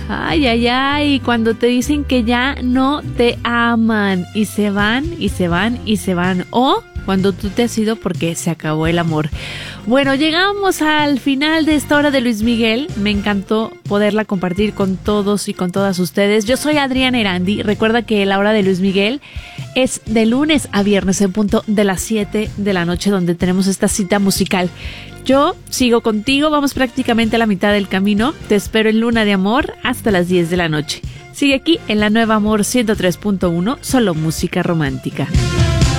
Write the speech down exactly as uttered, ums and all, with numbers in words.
Ay, ay, ay, cuando te dicen que ya no te aman y se van y se van y se van, o cuando tú te has ido porque se acabó el amor. Bueno, llegamos al final de esta hora de Luis Miguel. Me encantó poderla compartir con todos y con todas ustedes. Yo soy Adriana Erandi. Recuerda que la hora de Luis Miguel es de lunes a viernes en punto de las siete de la noche, donde tenemos esta cita musical. Yo sigo contigo, vamos prácticamente a la mitad del camino. Te espero en Luna de Amor hasta las diez de la noche. Sigue aquí en la Nueva Amor ciento tres punto uno, solo música romántica.